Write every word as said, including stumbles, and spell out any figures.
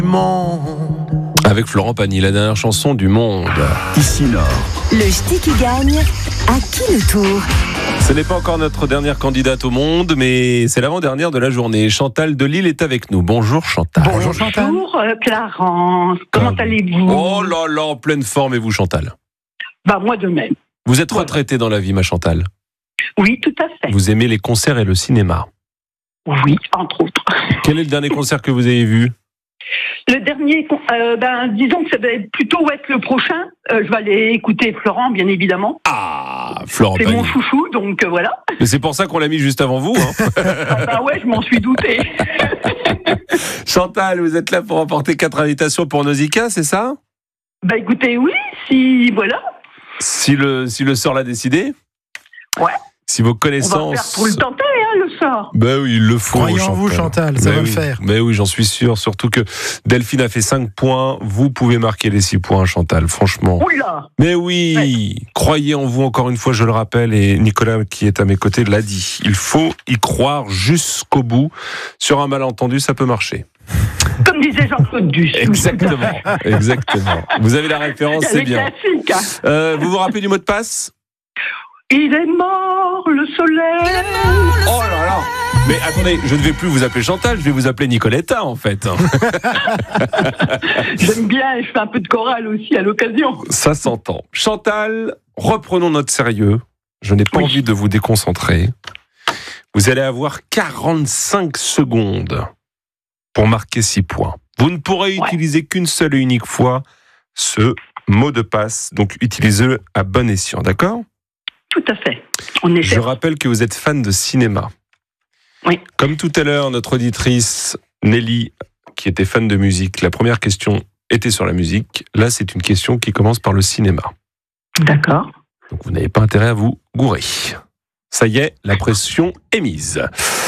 Monde. Avec Florent Pagny, la dernière chanson du monde. Ici Nord. Le ch'ti qui gagne, à qui le tour? Ce n'est pas encore notre dernière candidate au monde, mais c'est l'avant-dernière de la journée. Chantal de Lille est avec nous. Bonjour Chantal. Bonjour Chantal. Bonjour euh, Clarence, comment Comme- allez-vous? Oh là là, en pleine forme, et vous Chantal? Bah moi de même. Vous êtes Voilà. retraitée dans la vie, ma Chantal. Oui, tout à fait. Vous aimez les concerts et le cinéma. Oui, entre autres. Quel est le dernier concert que vous avez vu? Le dernier, con- euh, ben disons que ça va être plutôt être le prochain. Euh, je vais aller écouter Florent, bien évidemment. Ah, Florent C'est mon Pagny. chouchou, donc euh, voilà. Et c'est pour ça qu'on l'a mis juste avant vous. Hein. Ah bah ouais, je m'en suis douté. Chantal, vous êtes là pour remporter quatre invitations pour Nausicaa, c'est ça? Bah écoutez, oui, si voilà, Si le, si le sort l'a décidé? Ouais. Si vos on va connaissances... faire pour le tenter, hein, le sort. Ben oui, il le faut. Croyez en vous, Chantal, ça Ben va le oui. faire. Mais oui, j'en suis sûr. Surtout que Delphine a fait cinq points. Vous pouvez marquer les six points, Chantal, franchement. Oula. Mais oui, croyez en vous, encore une fois, je le rappelle, et Nicolas, qui est à mes côtés, l'a dit. Il faut y croire jusqu'au bout. Sur un malentendu, ça peut marcher. Comme disait Jean-Claude Duss. Exactement, exactement. Vous avez la référence, c'est Les bien. classiques, hein. Euh, vous vous rappelez du mot de passe? Il est mort, le soleil. Oh là là! Mais attendez, je ne vais plus vous appeler Chantal, je vais vous appeler Nicoletta, en fait. J'aime bien et je fais un peu de chorale aussi à l'occasion. Ça s'entend. Chantal, reprenons notre sérieux. Je n'ai pas Oui. envie de vous déconcentrer. Vous allez avoir quarante-cinq secondes pour marquer six points. Vous ne pourrez Ouais. utiliser qu'une seule et unique fois ce mot de passe. Donc, utilisez-le à bon escient, d'accord? Tout à fait. On est Je chef. rappelle que vous êtes fan de cinéma. Oui. Comme tout à l'heure, notre auditrice Nelly, qui était fan de musique, la première question était sur la musique. Là, c'est une question qui commence par le cinéma. D'accord. Donc, vous n'avez pas intérêt à vous gourer. Ça y est, la pression est mise.